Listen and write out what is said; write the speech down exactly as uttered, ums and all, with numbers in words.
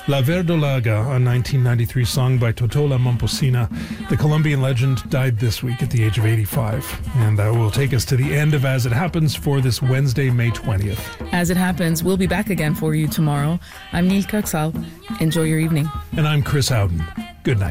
La Verdolaga, a nineteen ninety-three song by Totola Momposina. The Colombian legend died this week at the age of eighty-five. And that will take us to the end of As It Happens for this Wednesday, May twentieth. As It Happens, we'll be back again for you tomorrow. I'm Neil Kirksall. Enjoy your evening. And I'm Chris Howden. Good night.